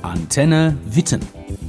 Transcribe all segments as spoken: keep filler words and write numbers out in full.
Antenne Witten.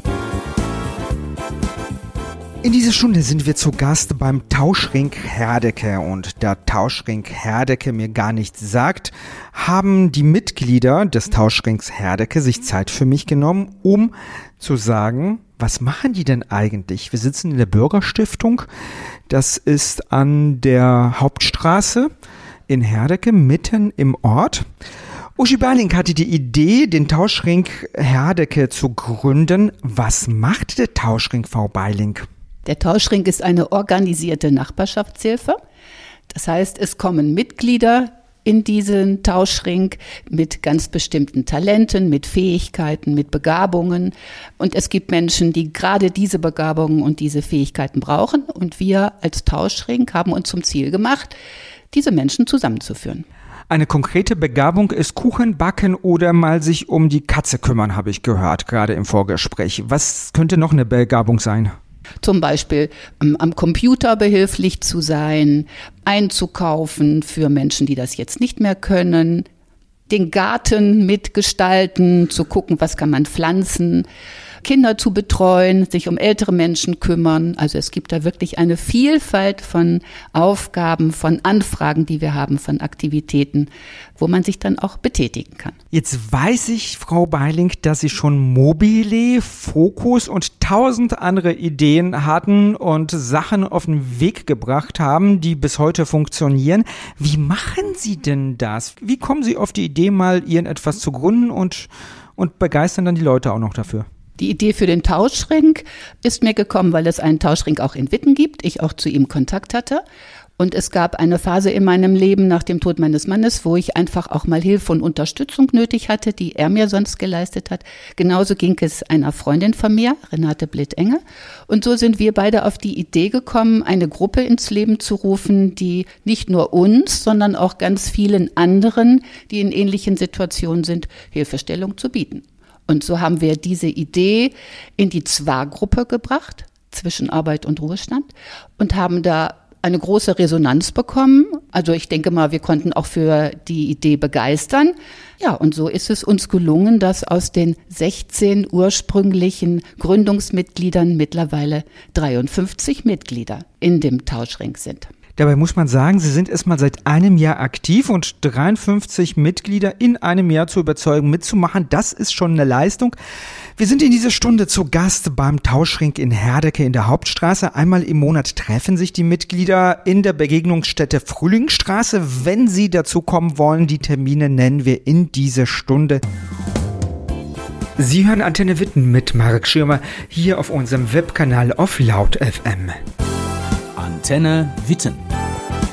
In dieser Stunde sind wir zu Gast beim Tauschring Herdecke und da Tauschring Herdecke mir gar nichts sagt, haben die Mitglieder des Tauschrings Herdecke sich Zeit für mich genommen, um zu sagen, was machen die denn eigentlich? Wir sitzen in der Bürgerstiftung, das ist an der Hauptstraße in Herdecke, mitten im Ort. Uschi Berling hatte die Idee, den Tauschring Herdecke zu gründen. Was macht der Tauschring, Frau Berling? Der Tauschring ist eine organisierte Nachbarschaftshilfe. Das heißt, es kommen Mitglieder in diesen Tauschring mit ganz bestimmten Talenten, mit Fähigkeiten, mit Begabungen. Und es gibt Menschen, die gerade diese Begabungen und diese Fähigkeiten brauchen. Und wir als Tauschring haben uns zum Ziel gemacht, diese Menschen zusammenzuführen. Eine konkrete Begabung ist Kuchen backen oder mal sich um die Katze kümmern, habe ich gehört, gerade im Vorgespräch. Was könnte noch eine Begabung sein? Zum Beispiel ähm, am Computer behilflich zu sein, einzukaufen für Menschen, die das jetzt nicht mehr können, den Garten mitgestalten, zu gucken, was kann man pflanzen, Kinder zu betreuen, sich um ältere Menschen kümmern. Also es gibt da wirklich eine Vielfalt von Aufgaben, von Anfragen, die wir haben, von Aktivitäten, wo man sich dann auch betätigen kann. Jetzt weiß ich, Frau Berling, dass Sie schon Mobile, Fokus und tausend andere Ideen hatten und Sachen auf den Weg gebracht haben, die bis heute funktionieren. Wie machen Sie denn das? Wie kommen Sie auf die Idee, mal irgendetwas zu gründen und, und begeistern dann die Leute auch noch dafür? Die Idee für den Tauschring ist mir gekommen, weil es einen Tauschring auch in Witten gibt, ich auch zu ihm Kontakt hatte. Und es gab eine Phase in meinem Leben nach dem Tod meines Mannes, wo ich einfach auch mal Hilfe und Unterstützung nötig hatte, die er mir sonst geleistet hat. Genauso ging es einer Freundin von mir, Renate Blittenge. Und so sind wir beide auf die Idee gekommen, eine Gruppe ins Leben zu rufen, die nicht nur uns, sondern auch ganz vielen anderen, die in ähnlichen Situationen sind, Hilfestellung zu bieten. Und so haben wir diese Idee in die Zwar-Gruppe gebracht, zwischen Arbeit und Ruhestand, und haben da eine große Resonanz bekommen. Also ich denke mal, wir konnten auch für die Idee begeistern. Ja, und so ist es uns gelungen, dass aus den sechzehn ursprünglichen Gründungsmitgliedern mittlerweile dreiundfünfzig Mitglieder in dem Tauschring sind. Dabei muss man sagen, Sie sind erst mal seit einem Jahr aktiv und dreiundfünfzig Mitglieder in einem Jahr zu überzeugen, mitzumachen, das ist schon eine Leistung. Wir sind in dieser Stunde zu Gast beim Tauschring in Herdecke in der Hauptstraße. Einmal im Monat treffen sich die Mitglieder in der Begegnungsstätte Frühlingsstraße. Wenn Sie dazu kommen wollen, die Termine nennen wir in dieser Stunde. Sie hören Antenne Witten mit Marek Schirmer hier auf unserem Webkanal auf Laut F M. Antenne Witten.